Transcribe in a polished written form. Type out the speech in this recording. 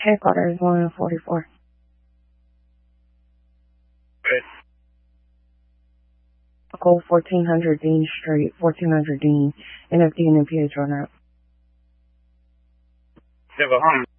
Headquarters 144. Good. Go 1400 Dean Street, 1400 Dean, NFD and NPH run out. Never home.